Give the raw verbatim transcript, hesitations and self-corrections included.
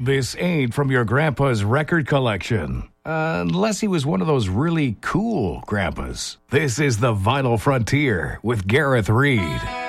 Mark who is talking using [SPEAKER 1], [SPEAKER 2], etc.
[SPEAKER 1] This ain't from your grandpa's record collection. Uh, unless he was one of those really cool grandpas. This is The Vinyl Frontier with Gareth Reed.